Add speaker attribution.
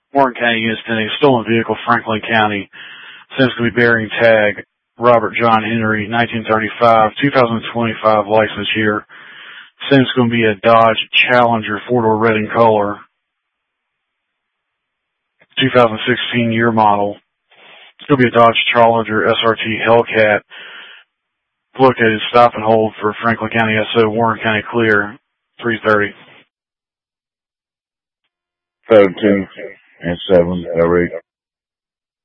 Speaker 1: Warren County units pending. Stolen vehicle, Franklin County. Sims going to be bearing tag Robert John Henry, 1935, 2025 license year. Sims going to be a Dodge Challenger, 4-door red in color, 2016 year model. It's going to be a Dodge Challenger SRT Hellcat. Located stop and hold for Franklin County SO, Warren County clear, 3:30.
Speaker 2: 17 and 7, L-rate.